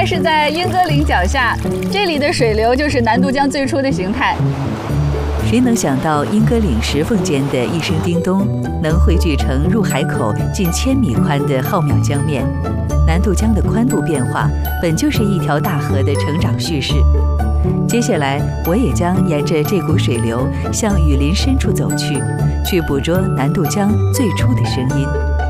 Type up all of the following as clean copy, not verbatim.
在是在莺歌岭脚下，这里的水流就是南渡江最初的形态。 谁能想到莺歌岭石缝间的一声叮咚，能汇聚成入海口近1000米宽的浩渺江面？南渡江的宽度变化，本就是一条大河的成长叙事。接下来，我也将沿着这股水流向雨林深处走去，去捕捉南渡江最初的声音。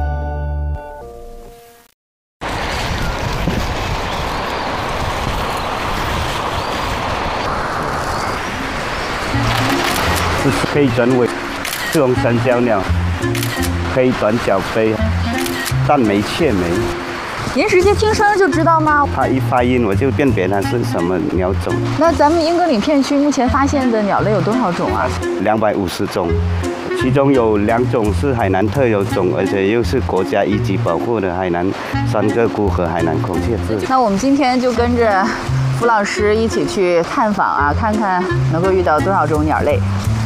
这是黑转尾赤红山椒鸟、黑短角杯、淡眉雀眉。 您直接听声就知道吗？ 它一发音我就辨别它是什么鸟种。 那咱们莺歌岭片区目前发现的鸟类有多少种啊 ？250种，其中有2种是海南特有种，而且又是国家一级保护的海南三个菇和海南孔雀雉。 那我们今天就跟着符老师一起去探访啊，看看能够遇到多少种鸟类。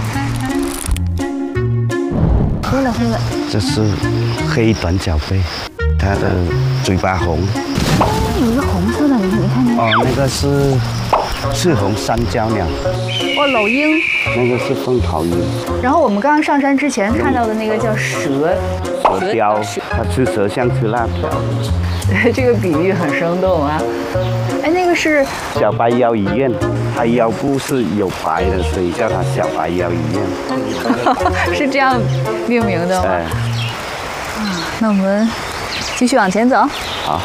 黑了。 这是黑短角杯，它的嘴巴红。 有一个红色的，你看见？ 哦，那个是赤红山椒鸟。 哦，老鹰。 那个是凤桃鹰。 然后我们刚刚上山之前看到的那个叫蛇雕，它吃蛇像吃辣条。 这个比喻很生动啊。哎，那个是小白腰鱼雁，它腰部是有白的，所以叫它小白腰鱼雁。 是这样命名的吗？ 哎。 那我们继续往前走。 好。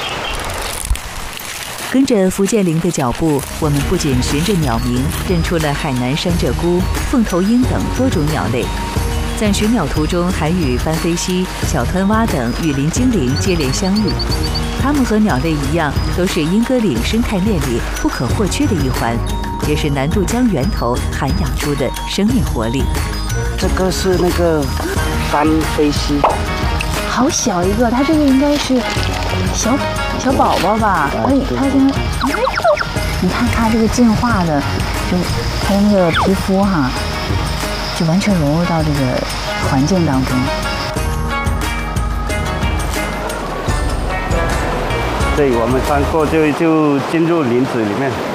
跟着福建林的脚步，我们不仅循着鸟鸣认出了海南山鹧鸪、凤头鹰等多种鸟类，在寻鸟途中还与斑飞蜥、小湍蛙等雨林精灵接连相遇。它们和鸟类一样，都是莺歌岭生态链里不可或缺的一环，也是南渡江源头涵养出的生命活力。 这个是那个斑飞蜥， 好小一个，它这个应该是小宝宝吧？它现在，你看它这个进化的，就它的那个皮肤哈，就完全融入到这个环境当中。 对，我们穿过就进入林子里面。